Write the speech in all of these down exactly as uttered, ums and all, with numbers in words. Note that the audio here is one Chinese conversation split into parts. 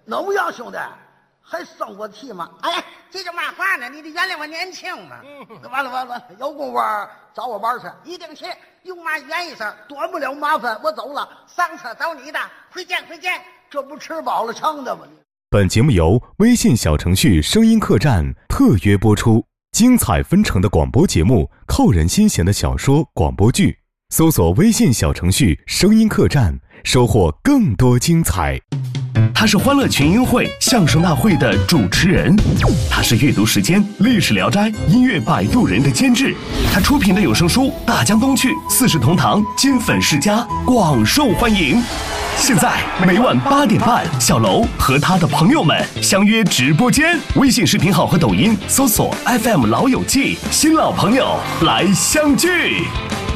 能不样兄弟？还生我气吗？ 哎，这叫嘛话呢？你得原谅我年轻嘛。 嗯，完了完了，有功夫找我玩去， 一定去。有嘛原因事？ 短不了麻烦，我走了。 上车找你的，回见回见。 这不吃饱了撑的吗？ 本节目由微信小程序声音客栈特约播出，精彩纷呈的广播节目，扣人心弦的小说广播剧，搜索微信小程序声音客栈，收获更多精彩。 他是欢乐群英会相声大会的主持人，他是阅读时间历史聊斋音乐摆渡人的监制，他出品的有声书《大江东去》《四世同堂》《金粉世家》广受欢迎。现在每晚八点半，小楼和他的朋友们相约直播间，微信视频号和抖音搜索 F M 老友记，新老朋友来相聚。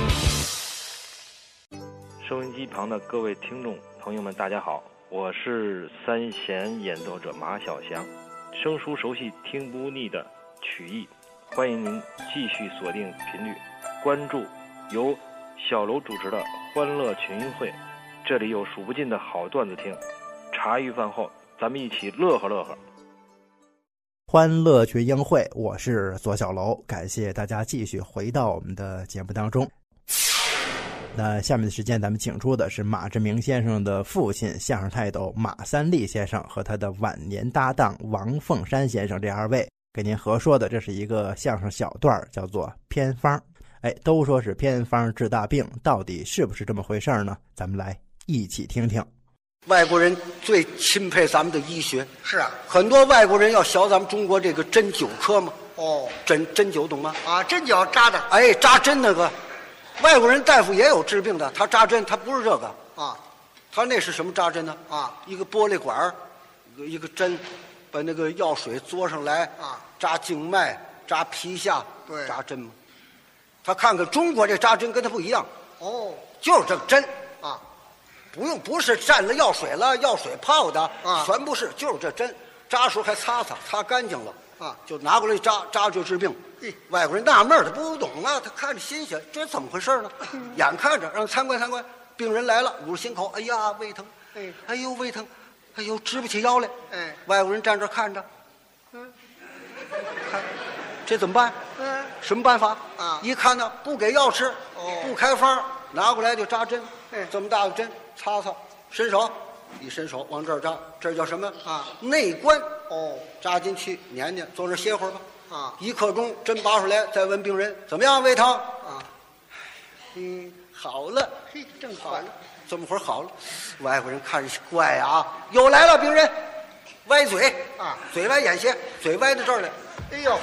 收音机旁的各位听众朋友们，大家好，我是三弦演奏者马小祥，生疏熟悉听不腻的曲艺，欢迎您继续锁定频率，关注由小楼主持的欢乐群英会，这里有数不尽的好段子听，茶余饭后咱们一起乐呵乐呵。 欢乐群英会，我是左小楼，感谢大家继续回到我们的节目当中。那下面的时间咱们请出的是马志明先生的父亲相声泰斗马三立先生和他的晚年搭档王凤山先生，这二位给您合说的，这是一个相声小段，叫做偏方。哎，都说是偏方治大病，到底是不是这么回事呢？咱们来一起听听。 外国人最钦佩咱们的医学， 是啊， 很多外国人要学咱们中国这个针灸科嘛。 哦， 针针灸懂吗？ 啊，针灸扎的。 哎，扎针那个，外国人大夫也有治病的，他扎针他不是这个啊， 他那是什么扎针呢？ 啊， 一个玻璃管一个一个针，把那个药水嘬上来啊， 扎静脉，扎皮下， 对， 扎针嘛。他看看中国这扎针跟他不一样， 哦， 就是这个针啊， 不用不是蘸了药水了，药水泡的啊， 全不是，就是这针，扎时候还擦擦，擦干净了啊， 就拿过来扎，扎就治病。外国人纳闷，他不懂啊，他看着新鲜，这怎么回事呢？眼看着让参观参观，病人来了，捂着心口，哎呀胃疼， 哎， 哎呦胃疼，哎呦直不起腰来， 哎， 外国人站这看着，嗯，看这怎么办？ 嗯， 什么办法啊？ 一看呢，不给药吃， 哦， 不开方，拿过来就扎针， 哎， 这么大的针，擦擦，伸手，一伸手往这儿扎，这叫什么啊？内关。 哦， 扎进去，捻捻，坐那歇会儿吧。 啊， 一刻钟，针拔出来，再问病人怎么样，胃疼？ 啊， 嗯，好了， 嘿，正好了， 这么会儿好了。外国人看着怪啊，又来了病人，歪嘴啊， 嘴歪眼斜，嘴歪到这儿来。 哎呦，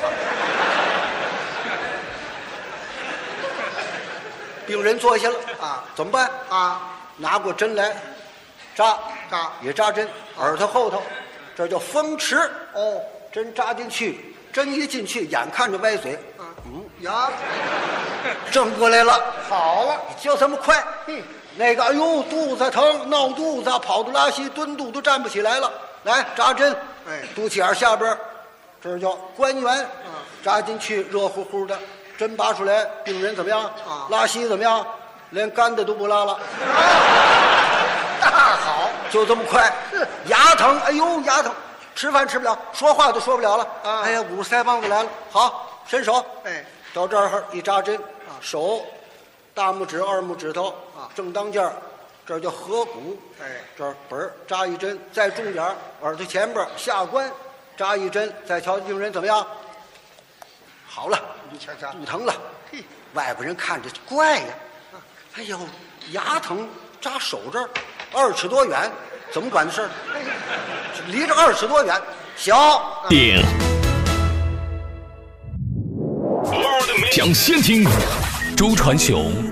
病人坐下了啊， 怎么办啊？ 拿过针来，扎扎也扎针，耳朵后头，这叫风池。 哦， 针扎进去，针一进去，眼看着歪嘴， 啊， 嗯呀， 正过来了， 好了， 就这么快。 嗯， 那个哎呦肚子疼，闹肚子，跑肚拉稀，蹲肚都站不起来了。来扎针， 哎， 肚脐眼下边，这叫关元， 啊， 扎进去热乎乎的，针拔出来，病人怎么样？ 啊， 拉稀怎么样？连干的都不拉了。 大好， 就这么快。牙疼，哎呦牙疼，吃饭吃不了，说话都说不了了。 啊， 哎呀，捂腮帮子来了。好，伸手， 哎， 到这儿一扎针，啊，手，大拇指、二拇指头啊， 正当间儿，这叫合谷。 哎， 这儿本儿扎一针，再重点儿，耳朵前边下关扎一针，再瞧病人怎么样？好了， 你瞧瞧， 不疼了。 嘿， 外国人看着怪呀，哎呦，牙疼扎手这儿，二尺多远，怎么管的事儿？离着二尺多远，行。 顶抢先听，周传雄